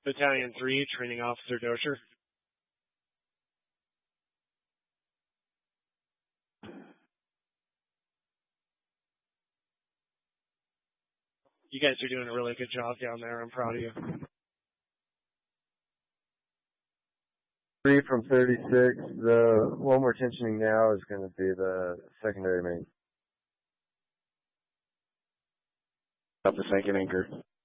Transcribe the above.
Battalion 3, Training Officer Dosher. You guys are doing a really good job down there. I'm proud of you. 3 from 36. The one we're tensioning now is going to be the secondary main. Up the second anchor.